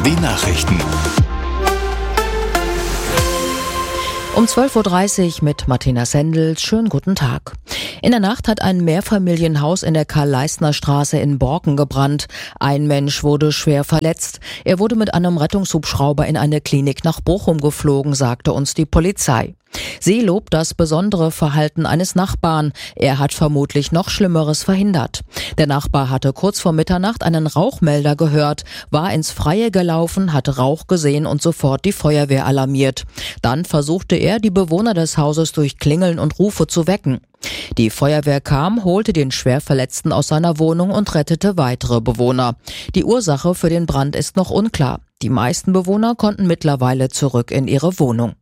Die Nachrichten. Um 12.30 Uhr mit Martina Sendel. Schönen guten Tag. In der Nacht hat ein Mehrfamilienhaus in der Karl-Leistner-Straße in Borken gebrannt. Ein Mensch wurde schwer verletzt. Er wurde mit einem Rettungshubschrauber in eine Klinik nach Bochum geflogen, sagte uns die Polizei. Sie lobt das besondere Verhalten eines Nachbarn. Er hat vermutlich noch Schlimmeres verhindert. Der Nachbar hatte kurz vor Mitternacht einen Rauchmelder gehört, war ins Freie gelaufen, hatte Rauch gesehen und sofort die Feuerwehr alarmiert. Dann versuchte er, die Bewohner des Hauses durch Klingeln und Rufe zu wecken. Die Feuerwehr kam, holte den Schwerverletzten aus seiner Wohnung und rettete weitere Bewohner. Die Ursache für den Brand ist noch unklar. Die meisten Bewohner konnten mittlerweile zurück in ihre Wohnung.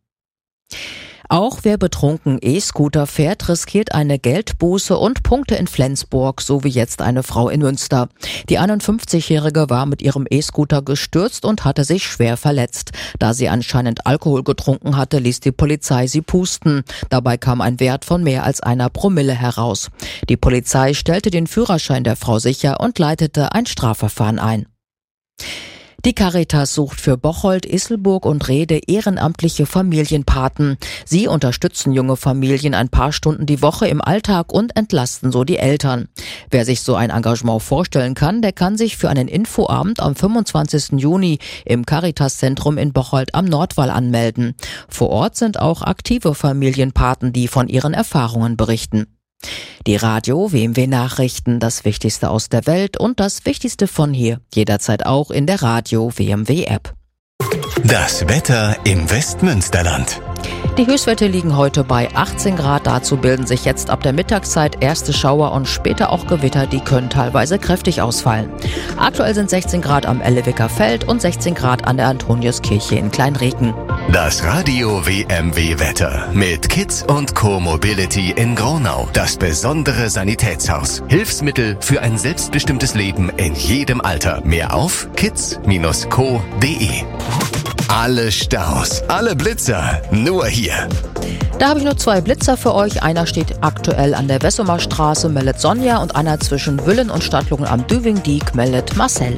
Auch wer betrunken E-Scooter fährt, riskiert eine Geldbuße und Punkte in Flensburg, so wie jetzt eine Frau in Münster. Die 51-Jährige war mit ihrem E-Scooter gestürzt und hatte sich schwer verletzt. Da sie anscheinend Alkohol getrunken hatte, ließ die Polizei sie pusten. Dabei kam ein Wert von mehr als 1 Promille heraus. Die Polizei stellte den Führerschein der Frau sicher und leitete ein Strafverfahren ein. Die Caritas sucht für Bocholt, Isselburg und Rhede ehrenamtliche Familienpaten. Sie unterstützen junge Familien ein paar Stunden die Woche im Alltag und entlasten so die Eltern. Wer sich so ein Engagement vorstellen kann, der kann sich für einen Infoabend am 25. Juni im Caritas-Zentrum in Bocholt am Nordwall anmelden. Vor Ort sind auch aktive Familienpaten, die von ihren Erfahrungen berichten. Die Radio WMW Nachrichten, das Wichtigste aus der Welt und das Wichtigste von hier, jederzeit auch in der Radio WMW App. Das Wetter im Westmünsterland. Die Höchstwerte liegen heute bei 18 Grad. Dazu bilden sich jetzt ab der Mittagszeit erste Schauer und später auch Gewitter, die können teilweise kräftig ausfallen. Aktuell sind 16 Grad am Ellewicker Feld und 16 Grad an der Antoniuskirche in Kleinreken. Das Radio WMW Wetter mit Kids und Co Mobility in Gronau. Das besondere Sanitätshaus. Hilfsmittel für ein selbstbestimmtes Leben in jedem Alter. Mehr auf kids-co.de. Alle Staus, alle Blitzer, nur hier. Da habe ich nur 2 Blitzer für euch. Einer steht aktuell an der Wessumer Straße, meldet Sonja, und einer zwischen Wüllen und Stadtlungen am Düving-Diek, meldet Marcel.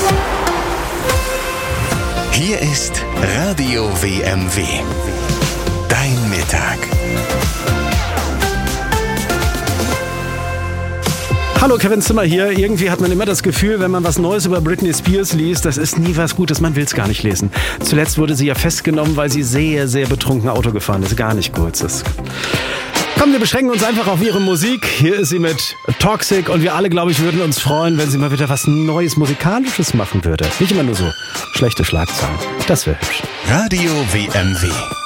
Hier ist Radio WMW. Dein Mittag. Hallo, Kevin Zimmer hier. Irgendwie hat man immer das Gefühl, wenn man was Neues über Britney Spears liest, das ist nie was Gutes, man will es gar nicht lesen. Zuletzt wurde sie ja festgenommen, weil sie sehr, sehr betrunken Auto gefahren ist. Gar nicht gut. Komm, wir beschränken uns einfach auf ihre Musik. Hier ist sie mit Toxic und wir alle, glaube ich, würden uns freuen, wenn sie mal wieder was Neues Musikalisches machen würde. Nicht immer nur so schlechte Schlagzeilen. Das wäre hübsch. Radio WMW.